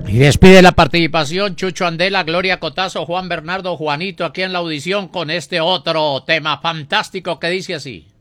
Y despide la participación Chucho Andela, Gloria Cotazo, Juan Bernardo, Juanito aquí en la audición con este otro tema fantástico que dice así.